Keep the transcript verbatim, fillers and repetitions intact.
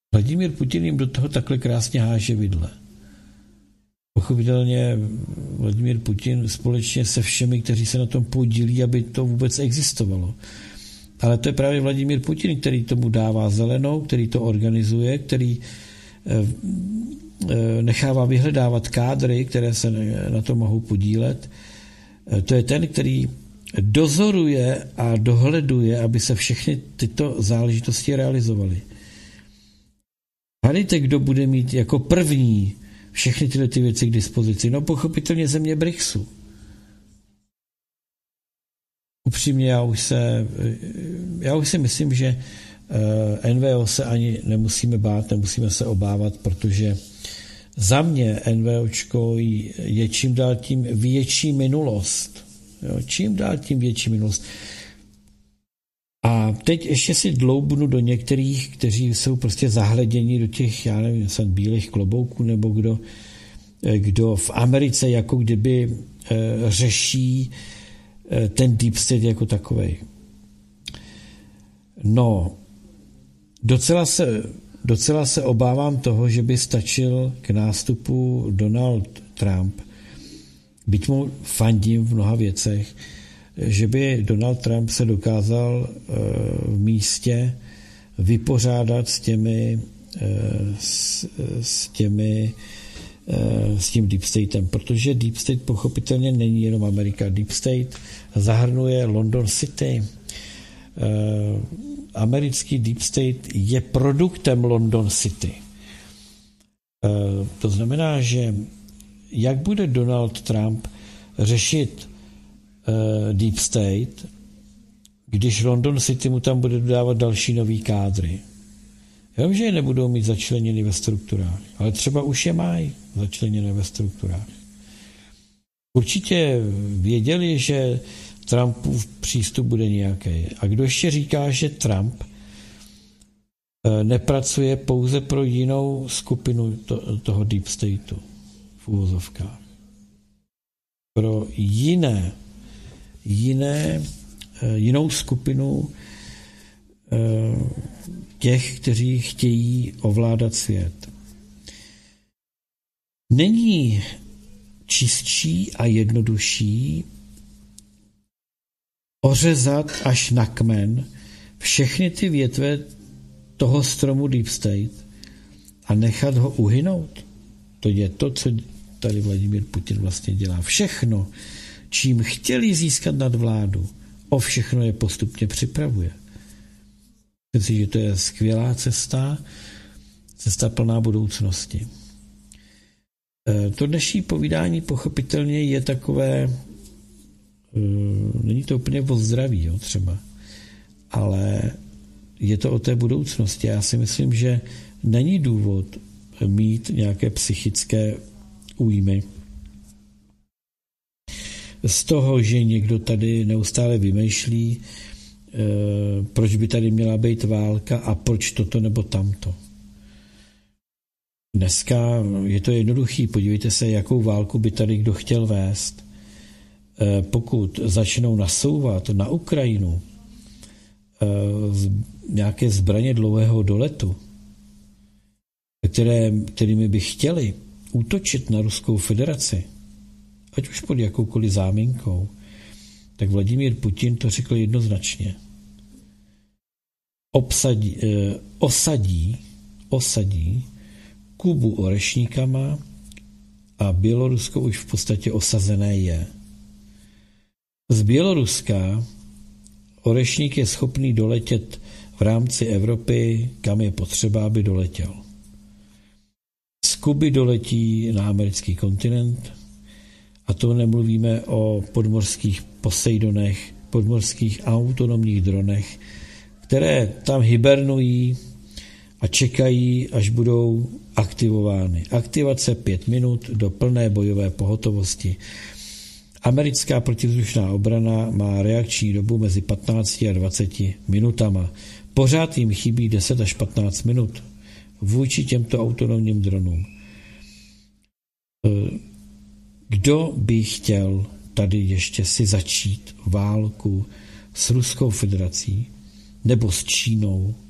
Vladimír Putin jim do toho takhle krásně háže vidle. Pochopitelně Vladimír Putin společně se všemi, kteří se na tom podílí, aby to vůbec existovalo. Ale to je právě Vladimír Putin, který tomu dává zelenou, který to organizuje, který nechává vyhledávat kádry, které se na to mohou podílet. To je ten, který dozoruje a dohleduje, aby se všechny tyto záležitosti realizovaly. Hádejte, kdo bude mít jako první všechny tyhle ty věci k dispozici. No pochopitelně země BRICSu. Upřímně já už se, já už si myslím, že N V O se ani nemusíme bát, nemusíme se obávat, protože za mě NVOčko je čím dál tím větší minulost. Jo, čím dál tím větší minulost. A teď ještě si dloubnu do některých, kteří jsou prostě zahleděni do těch, já nevím, snad bílých klobouků, nebo kdo, kdo v Americe jako kdyby e, řeší e, ten deep state jako takovej. No, docela se, docela se obávám toho, že by stačil k nástupu Donald Trump, byť mu fandím v mnoha věcech, že by Donald Trump se dokázal v místě vypořádat s těmi, s, s těmi s tím Deep Statem, protože Deep State pochopitelně není jenom Amerika. Deep State zahrnuje London City. Americký Deep State je produktem London City. To znamená, že jak bude Donald Trump řešit Deep State, když London City mu tam bude dodávat další nový kádry. Já vím, že je nebudou mít začleněny ve strukturách, ale třeba už je mají začleněné ve strukturách. Určitě věděli, že Trumpův přístup bude nějaký. A kdo ještě říká, že Trump nepracuje pouze pro jinou skupinu to, toho Deep Stateu v uvozovkách. Pro jiné jiné, jinou skupinu těch, kteří chtějí ovládat svět. Není čistší a jednodušší ořezat až na kmen všechny ty větve toho stromu Deep State a nechat ho uhynout? To je to, co tady Vladimír Putin vlastně dělá. Všechno, čím chtěli získat nadvládu, o všechno je postupně připravuje. Myslím si, že to je skvělá cesta, cesta plná budoucnosti. To dnešní povídání pochopitelně je takové, není to úplně o zdraví, jo, třeba, ale je to o té budoucnosti. Já si myslím, že není důvod mít nějaké psychické újmy z toho, že někdo tady neustále vymýšlí, proč by tady měla být válka a proč toto nebo tamto. Dneska je to jednoduchý. Podívejte se, jakou válku by tady kdo chtěl vést. Pokud začnou nasouvat na Ukrajinu nějaké zbraně dlouhého doletu, které, kterými by chtěli útočit na Ruskou federaci, ať už pod jakoukoliv záminkou, tak Vladimír Putin to řekl jednoznačně. Obsadí, eh, osadí, osadí Kubu orešníkama a Bělorusko už v podstatě osazené je. Z Běloruska orešník je schopný doletět v rámci Evropy, kam je potřeba, aby doletěl. Z Kuby doletí na americký kontinent, a to nemluvíme o podmořských Poseidonech, podmořských autonomních dronech, které tam hibernují a čekají, až budou aktivovány. Aktivace pět minut do plné bojové pohotovosti. Americká protivzdušná obrana má reakční dobu mezi patnácti a dvaceti minutama. Pořád jim chybí deset až patnáct minut vůči těmto autonomním dronům. Kdo by chtěl tady ještě si začít válku s Ruskou federací nebo s Čínou